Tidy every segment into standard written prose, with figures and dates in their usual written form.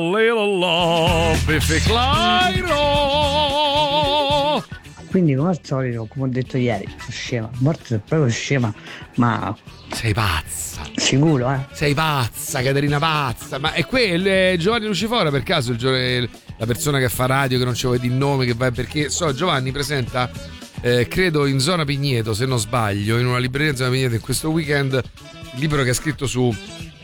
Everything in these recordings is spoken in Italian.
Little love if it Quindi come al solito, come ho detto ieri, sono scema, morto è proprio scema, ma sei pazza. Sicuro, Sei pazza, Caterina pazza. Ma è Giovanni Lucifora per caso la persona che fa radio, che non ci vuoi di nome, che va, perché Giovanni presenta credo in zona Pigneto, se non sbaglio, in una libreria in zona Pigneto in questo weekend, il libro che ha scritto su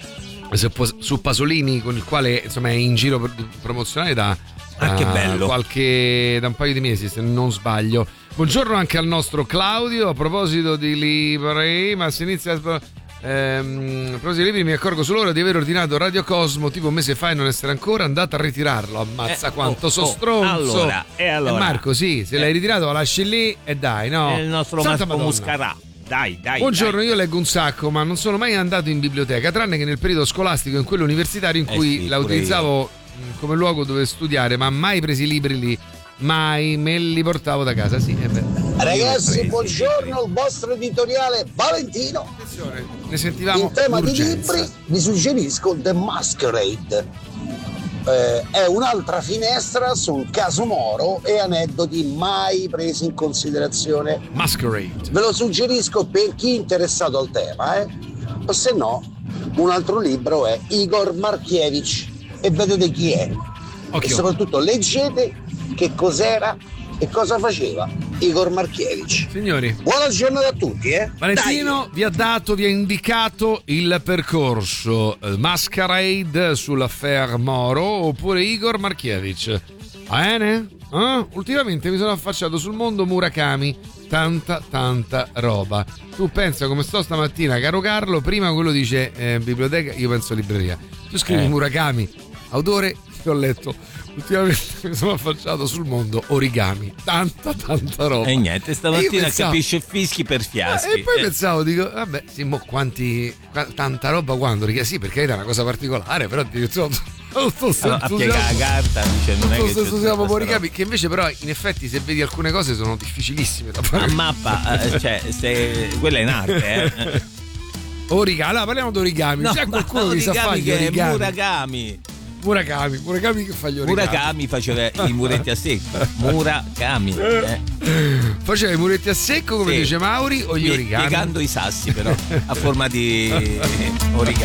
Pasolini, con il quale insomma è in giro promozionale da che bello, da un paio di mesi, se non sbaglio. Buongiorno anche al nostro Claudio. A proposito di libri, ma si inizia a proposito di libri, mi accorgo sull'ora di aver ordinato Radio Cosmo tipo un mese fa e non essere ancora andato a ritirarlo. Ammazza quanto so stronzo. Allora. Marco, sì, se l'hai ritirato lo lasci lì e dai, no? È il nostro Marco Muscarà. Dai. Buongiorno, io leggo un sacco, ma non sono mai andato in biblioteca, tranne che nel periodo scolastico e in quello universitario in cui la utilizzavo come luogo dove studiare, ma mai presi i libri lì, mai me li portavo da casa. Sì, è vero. Ragazzi, buongiorno, il vostro editoriale Valentino. Attenzione, ne sentivamo in tema l'urgenza. di libri vi suggerisco The Masquerade. È un'altra finestra sul caso Moro e aneddoti mai presi in considerazione. Masquerade. Ve lo suggerisco per chi è interessato al tema, o se no un altro libro è Igor Markievich e vedete chi è. Occhio. E soprattutto leggete che cos'era e cosa faceva Igor Markievich. Signori, buona giornata a tutti, Valentino vi ha indicato il percorso Masquerade sull'affaire Moro oppure Igor Markievich. Bene? Ultimamente mi sono affacciato sul mondo Murakami, tanta roba. Tu pensa come sto stamattina, caro Carlo, prima quello dice biblioteca, io penso libreria. Tu scrivi Murakami, autore che ho letto. Ultimamente mi sono affacciato sul mondo origami, tanta roba. E niente, stamattina pensavo, capisce fischi per fiaschi. E poi pensavo, dico, vabbè, sì, mo tanta roba quando? Sì, perché è una cosa particolare, però addirittura a piegare la carta, dice, non è che siamo origami, che invece però in effetti se vedi alcune cose sono difficilissime da fare. A mappa, cioè, quella è in arte, Origami, allora parliamo di origami. No, c'è qualcuno che sa fare gli origami? Murakami che fa gli origami. Murakami faceva i muretti a secco. Murakami. Faceva i muretti a secco, come dice Mauri, o gli origami? Piegando i sassi, però, a forma di origami.